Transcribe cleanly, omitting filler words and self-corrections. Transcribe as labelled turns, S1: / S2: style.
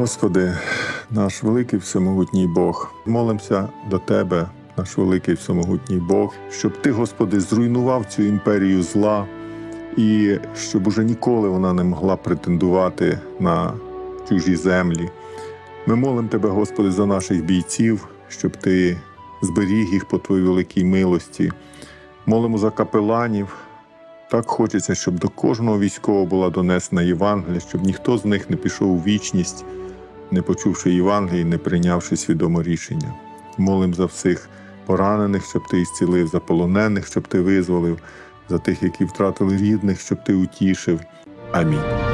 S1: Господи, наш великий всемогутній Бог, молимося до Тебе, наш великий всемогутній Бог, щоб Ти, Господи, зруйнував цю імперію зла і щоб уже ніколи вона не могла претендувати на чужі землі. Ми молимо Тебе, Господи, за наших бійців, щоб Ти зберіг їх по Твоїй великій милості. Молимо за капеланів. Так хочеться, щоб до кожного військового була донесена Євангелія, щоб ніхто з них не пішов у вічність, не почувши Євангелії, не прийнявши свідоме рішення. Молимо за всіх поранених, щоб Ти ісцілив, за полонених, щоб Ти визволив, за тих, які втратили рідних, щоб Ти утішив. Амінь.